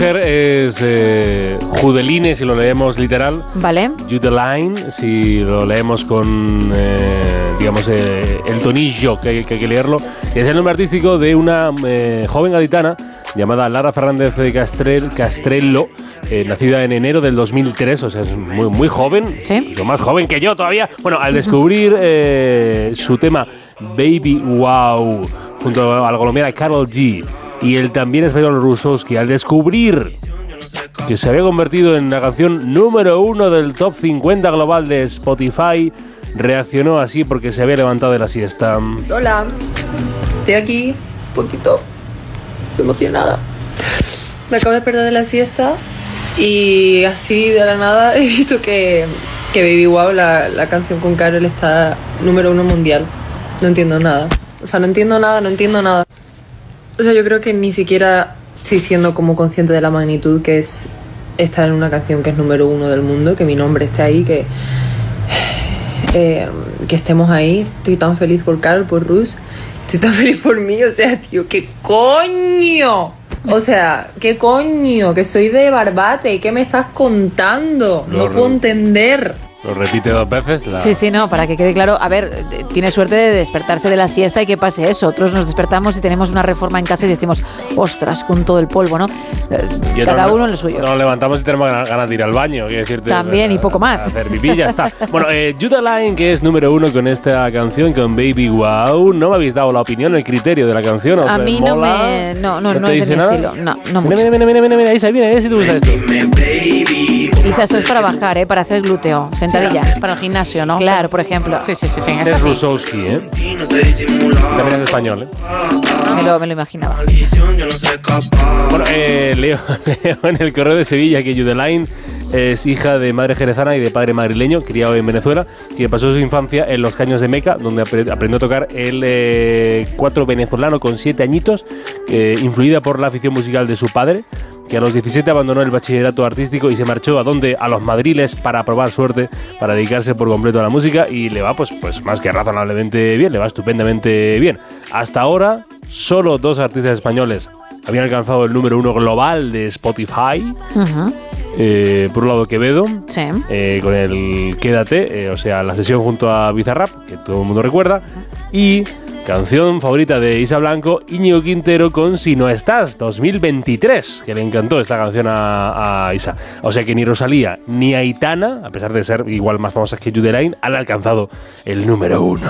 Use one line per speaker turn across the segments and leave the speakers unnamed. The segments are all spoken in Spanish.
Es Judeline, si lo leemos literal.
Vale.
Judeline, si lo leemos con, digamos, el tonillo que hay que leerlo. Es el nombre artístico de una joven gaditana llamada Lara Fernández de Castrello, nacida en enero del 2003, o sea, es muy, muy joven.
¿Sí?
Lo más joven que yo todavía. Bueno, al descubrir su tema Baby Wow, junto a la colombiana Karol G, y el también español Rusowski, al descubrir que se había convertido en la canción número 1 del top 50 global de Spotify, reaccionó así porque se había levantado de la siesta.
Hola, estoy aquí, un poquito emocionada. Me acabo de despertar de la siesta y así de la nada he visto que Baby Wow, la canción con Karol, está número 1 mundial. No entiendo nada. O sea, no entiendo nada. O sea, yo creo que ni siquiera estoy siendo como consciente de la magnitud que es estar en una canción que es número 1 del mundo, que mi nombre esté ahí, que estemos ahí. Estoy tan feliz por Karol, por Rus, estoy tan feliz por mí. O sea, tío, ¿qué coño? O sea, ¿qué coño? Que soy de Barbate, ¿qué me estás contando? No puedo entender.
Lo repite 2 veces.
Sí, no, para que quede claro. A ver, tiene suerte de despertarse de la siesta y que pase eso. Otros nos despertamos y tenemos una reforma en casa y decimos, ostras, con todo el polvo, ¿no? Cada uno en lo suyo.
Nos levantamos y tenemos ganas de ir al baño.
También, y poco más.
Hacer pipí, ya está. Bueno, Judeline, que es número 1 con esta canción, con Baby Wow. ¿No me habéis dado la opinión, el criterio de la canción?
A mí mola? No es de mi estilo. No mucho.
Mira, Isa, viene, si te gusta esto.
Isa, esto es para bajar, para hacer glúteo, sentadilla. Para el gimnasio, ¿no? Claro, por ejemplo. Sí.
Es Rusowski, También es español,
Me lo imaginaba.
Bueno, leo en el Correo de Sevilla que Judeline es hija de madre jerezana y de padre madrileño, criado en Venezuela, que pasó su infancia en los caños de Meca, donde aprendió a tocar el 4 venezolano con 7 añitos, influida por la afición musical de su padre, que a los 17 abandonó el bachillerato artístico y se marchó a los Madriles para probar suerte, para dedicarse por completo a la música, y le va pues más que razonablemente bien, le va estupendamente bien. Hasta ahora, solo 2 artistas españoles habían alcanzado el número 1 global de Spotify. Por un lado Quevedo,
sí,
con el Quédate, o sea, la sesión junto a Bizarrap, que todo el mundo recuerda, y canción favorita de Isa Blanco, Íñigo Quintero con Si no estás, 2023, que le encantó esta canción a Isa. O sea que ni Rosalía ni Aitana, a pesar de ser igual más famosas que Judeline, han alcanzado el número 1.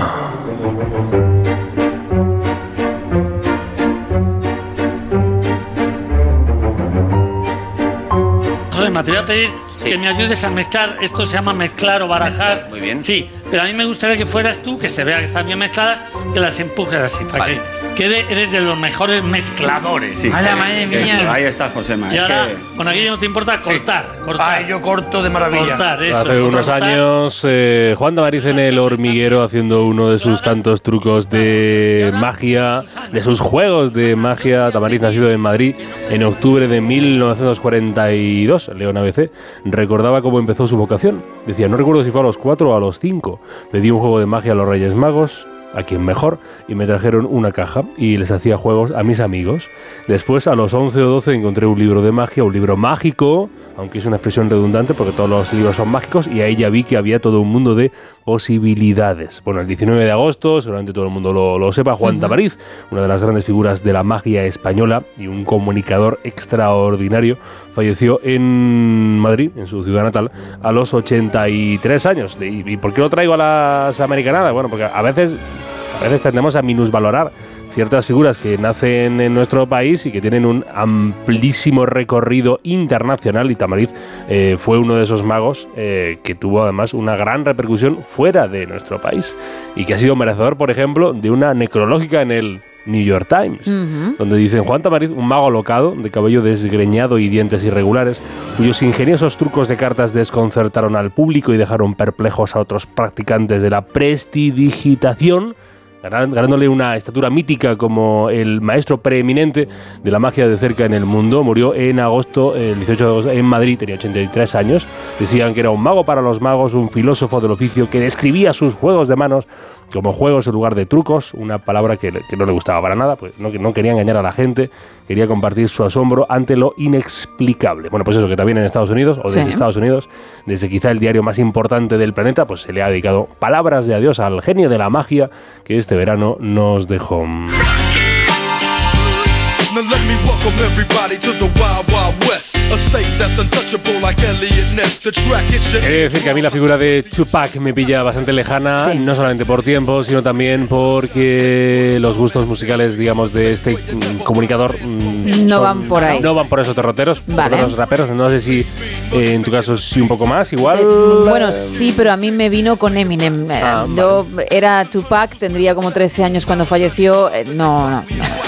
Te voy a pedir que me ayudes a mezclar. Esto se llama mezclar o barajar.
Muy bien.
Sí, pero a mí me gustaría que fueras tú, que se vea que están bien mezcladas, que las empujes así, para que eres de los mejores mezcladores.
Sí.
¡Hala, madre mía!
Ahí está, Josema.
Y ahora, con aquello no te importa cortar.
Ay, yo corto de maravilla.
Cortar, eso.
Hace unos años, Juan Tamariz en El Hormiguero haciendo uno de sus tantos trucos de magia, de sus juegos de magia. Tamariz, nacido en Madrid en octubre de 1942, León ABC, recordaba cómo empezó su vocación. Decía, no recuerdo si fue a los 4 o a los 5. Pedí un juego de magia a los Reyes Magos, a quien mejor, y me trajeron una caja y les hacía juegos a mis amigos. Después, a los 11 o 12, encontré un libro de magia, un libro mágico, aunque es una expresión redundante porque todos los libros son mágicos, y ahí ya vi que había todo un mundo de posibilidades. Bueno, el 19 de agosto, seguramente todo el mundo lo sepa, Juan Tamariz, una de las grandes figuras de la magia española y un comunicador extraordinario, falleció en Madrid, en su ciudad natal, a los 83 años. ¿Y por qué lo traigo a las americanadas? Bueno, porque a veces tendemos a minusvalorar ciertas figuras que nacen en nuestro país y que tienen un amplísimo recorrido internacional, y Tamariz fue uno de esos magos que tuvo además una gran repercusión fuera de nuestro país y que ha sido merecedor, por ejemplo, de una necrológica en el New York Times, donde dicen: Juan Tamariz, un mago alocado, de cabello desgreñado y dientes irregulares, cuyos ingeniosos trucos de cartas desconcertaron al público y dejaron perplejos a otros practicantes de la prestidigitación, ganándole una estatura mítica como el maestro preeminente de la magia de cerca en el mundo. Murió en agosto, el 18 de agosto, en Madrid, tenía 83 años. Decían que era un mago para los magos, un filósofo del oficio que describía sus juegos de manos como juegos en lugar de trucos, una palabra que no le gustaba para nada, pues no quería engañar a la gente, quería compartir su asombro ante lo inexplicable. Bueno, pues eso, que también en Estados Unidos, o desde Estados Unidos, desde quizá el diario más importante del planeta, pues se le ha dedicado palabras de adiós al genio de la magia que este verano nos dejó.
Now let me welcome everybody to the Wild Wild West, a state that's untouchable like Elliot Ness. The track hits your...
He de decir que a mí la figura de Tupac me pilla bastante lejana, no solamente por tiempo, sino también porque los gustos musicales, digamos, de este comunicador
no van por ahí.
No van por esos derroteros, por los raperos. No sé si en tu caso sí un poco más, igual.
Bueno, sí, pero a mí me vino con Eminem. Yo era Tupac, tendría como 13 años cuando falleció. No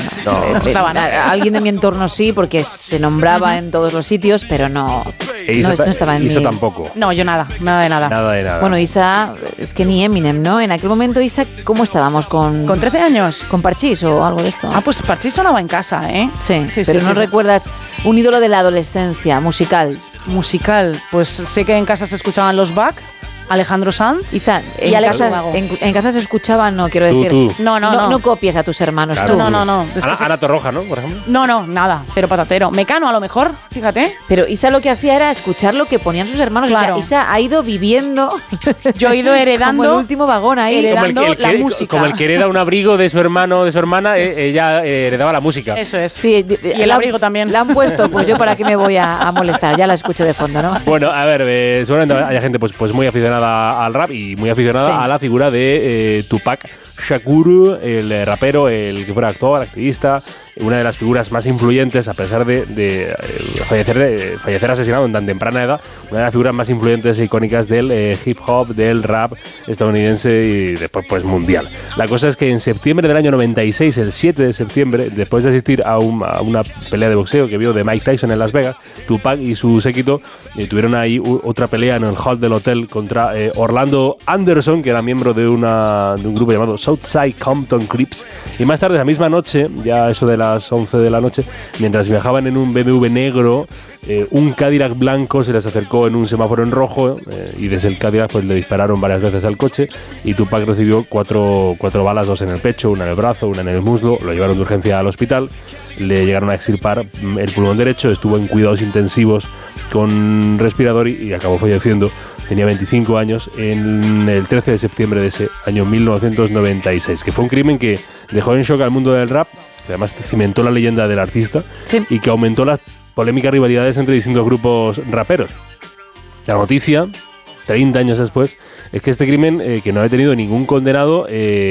estaba nada. Alguien de mi entorno sí, porque se nombraba en todos los sitios, pero no estaba en
Isa
mi...
tampoco.
No, yo nada de nada.
Nada de nada.
Bueno, Isa, es que ni Eminem, ¿no? En aquel momento, Isa, ¿cómo estábamos? ¿Con
13 años?
¿Con Parchís o algo de esto?
Ah, pues Parchís sonaba en casa, ¿eh?
Sí, pero ¿no recuerdas un ídolo de la adolescencia, musical?
Musical, pues sé que en casa se escuchaban los Back, Alejandro Sanz
Isa,
y Alex
casa,
Ubago.
en casa se escuchaban, no quiero decir.
Tú.
No copies a tus hermanos,
claro,
tú.
No.
Ana Torroja, ¿no? Por ejemplo.
No, nada, cero patatero. Mecano a lo mejor, fíjate.
Pero Isa lo que hacía era escuchar lo que ponían sus hermanos.
Claro.
O sea, Isa ha ido viviendo.
Yo he ido heredando.
Como el último vagón ahí.
Heredando la música.
Como el que hereda un abrigo de su hermano o de su hermana, ella heredaba la música.
Eso es.
Sí,
y el abrigo también.
La han puesto, pues yo para qué me voy a molestar. Ya la escucho de fondo, ¿no?
Bueno, a ver, seguramente haya gente pues muy aficionada al rap y muy aficionada a la figura de Tupac Shakur, el rapero, el que fuera actor, activista, una de las figuras más influyentes, a pesar de fallecer asesinado en tan temprana edad, una de las figuras más influyentes e icónicas del hip hop, del rap estadounidense y después pues mundial. La cosa es que en septiembre del año 96, el 7 de septiembre, después de asistir a una pelea de boxeo que vio de Mike Tyson en Las Vegas, Tupac y su séquito tuvieron ahí otra pelea en el hall del hotel contra Orlando Anderson, que era miembro de un grupo llamado Southside Compton Crips, y más tarde esa misma noche, ya eso de las 11 de la noche, mientras viajaban en un BMW negro, un Cadillac blanco se les acercó en un semáforo en rojo y desde el Cadillac pues le dispararon varias veces al coche y Tupac recibió cuatro balas, 2 en el pecho, una en el brazo, una en el muslo, lo llevaron de urgencia al hospital, le llegaron a extirpar el pulmón derecho, estuvo en cuidados intensivos con respirador y acabó falleciendo. Tenía 25 años en el 13 de septiembre de ese año 1996, que fue un crimen que dejó en shock al mundo del rap, que además cimentó la leyenda del artista y que aumentó las polémicas rivalidades entre distintos grupos raperos. La noticia, 30 años después, es que este crimen, que no ha tenido ningún condenado,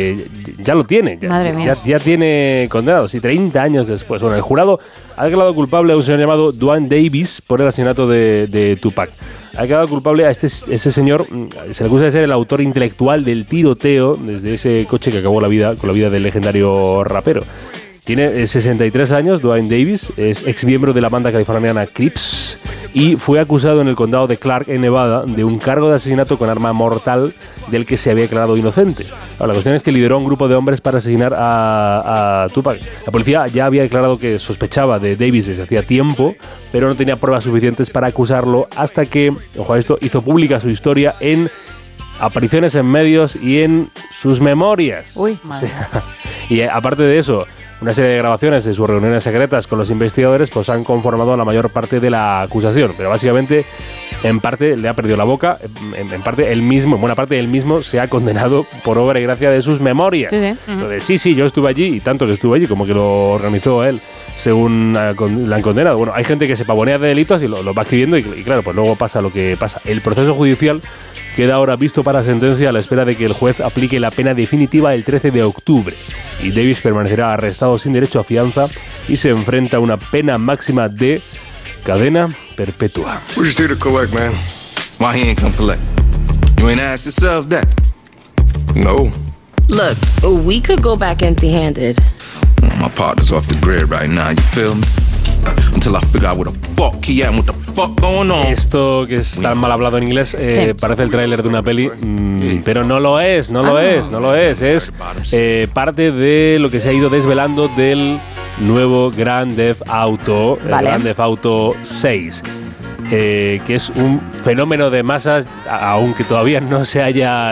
ya lo tiene.
Madre mía.
Ya tiene condenado, sí, 30 años después. Bueno, el jurado ha declarado culpable a un señor llamado Duane Davis por el asesinato de Tupac. Ha quedado culpable a ese señor, se le acusa de ser el autor intelectual del tiroteo desde ese coche que acabó con la vida del legendario rapero. Tiene 63 años, Duane Davis, es ex miembro de la banda californiana Crips y fue acusado en el condado de Clark, en Nevada, de un cargo de asesinato con arma mortal del que se había declarado inocente. Ahora, la cuestión es que lideró un grupo de hombres para asesinar a Tupac. La policía ya había declarado que sospechaba de Davis desde hacía tiempo, pero no tenía pruebas suficientes para acusarlo hasta que, ojo a esto, hizo pública su historia en apariciones en medios y en sus memorias.
Uy, madre.
Y aparte de eso, una serie de grabaciones de sus reuniones secretas con los investigadores pues han conformado la mayor parte de la acusación, pero básicamente en parte le ha perdido la boca, en parte él mismo se ha condenado por obra y gracia de sus memorias.
Sí.
Entonces, sí, yo estuve allí y tanto que estuve allí como que lo organizó él según la han condenado. Bueno, hay gente que se pavonea de delitos y lo va escribiendo y claro, pues luego pasa lo que pasa. El proceso judicial queda ahora visto para sentencia a la espera de que el juez aplique la pena definitiva el 13 de octubre. Y Davis permanecerá arrestado sin derecho a fianza y se enfrenta a una pena máxima de cadena perpetua.
Who's just here to collect, man? Why he ain't come collect? You ain't asked yourself that? No.
Look, we could go back empty-handed.
My partner's off the grid right now, you feel me? Until I figure out where the fuck he at and what the fuck going on.
Esto que es tan mal hablado en inglés parece el tráiler de una peli, pero no lo es. Es parte de lo que se ha ido desvelando del nuevo Grand Theft Auto, Grand Theft Auto 6. Que es un fenómeno de masas, aunque todavía no se haya